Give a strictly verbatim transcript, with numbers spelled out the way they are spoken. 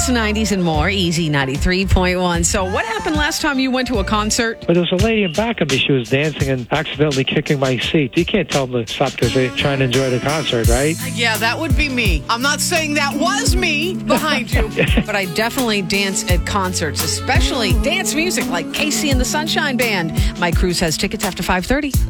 eighties, nineties, and more. Easy ninety-three point one. So what happened last time you went to a concert? But there was a lady in back of me. She was dancing and accidentally kicking my seat. You can't tell them to stop because they're trying to enjoy the concert, right? Yeah, that would be me. I'm not saying that was me behind you. But I definitely dance at concerts, especially dance music like Casey and the Sunshine Band. Mike Cruz has tickets after five thirty.